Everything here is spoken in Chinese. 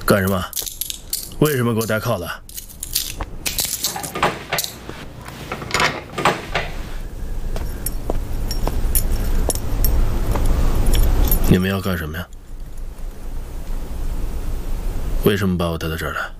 干什么？为什么给我带铐子？你们要干什么呀？为什么把我带到这儿来？